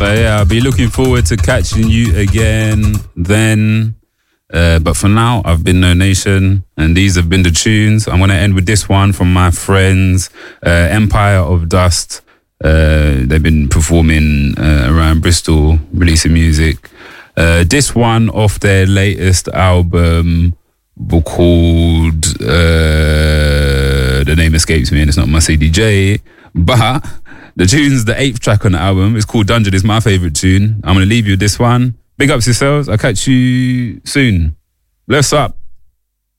Yeah, I'll be looking forward to catching you again then. But for now, I've been No Nation, and these have been the tunes. I'm going to end with this one from my friends, Empire of Dust. They've been performing around Bristol, releasing music. This one off their latest album called, the name escapes me and it's not my CDJ, but the tune's the 8th track on the album. It's called Dungeon. It's my favourite tune. I'm going to leave you with this one. Big ups yourselves. I'll catch you soon. Bless up.